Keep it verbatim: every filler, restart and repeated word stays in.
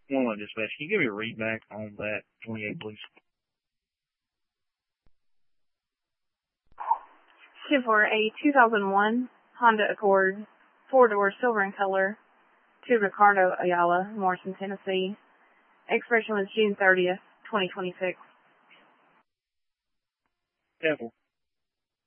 One line dispatch. Can you give me a read back on that twenty-eight, please? Two for a two thousand one Honda Accord, four-door, silver in color, to Ricardo Ayala, Morrison, Tennessee. Expiration was June thirtieth, twenty twenty-six. Careful.